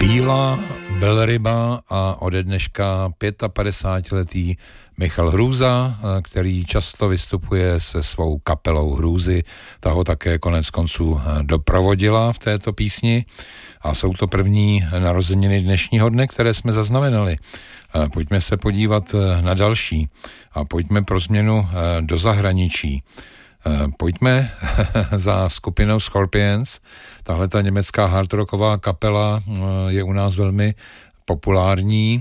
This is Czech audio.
Bílá velryba a ode dneška 55letý Michal Hrůza, který často vystupuje se svou kapelou Hrůzy. Ta ho také konec konců doprovodila v této písni a jsou to první narozeniny dnešního dne, které jsme zaznamenali. Pojďme se podívat na další a pojďme pro změnu do zahraničí. Pojďme za skupinou Scorpions. Tahle ta německá hardrocková kapela je u nás velmi populární